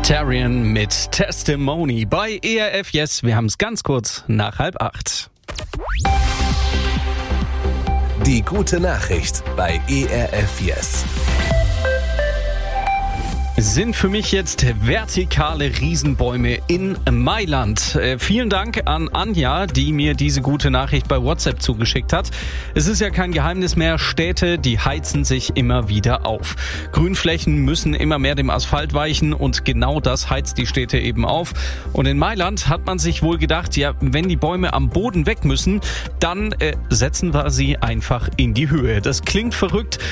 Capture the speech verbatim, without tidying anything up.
Tarian mit Testimony bei E R F Yes. Wir haben es ganz kurz nach halb acht. Die gute Nachricht bei E R F Yes. Sind für mich jetzt vertikale Riesenbäume in Mailand. Äh, vielen Dank an Anja, die mir diese gute Nachricht bei WhatsApp zugeschickt hat. Es ist ja kein Geheimnis mehr, Städte, die heizen sich immer wieder auf. Grünflächen müssen immer mehr dem Asphalt weichen und genau das heizt die Städte eben auf. Und in Mailand hat man sich wohl gedacht, ja, wenn die Bäume am Boden weg müssen, dann äh, setzen wir sie einfach in die Höhe. Das klingt verrückt,